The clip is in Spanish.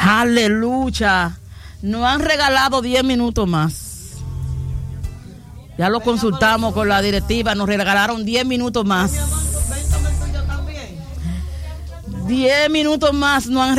Aleluya. Nos han regalado 10 minutos más. Ya lo consultamos con la directiva, nos regalaron 10 minutos más. 10 minutos más nos han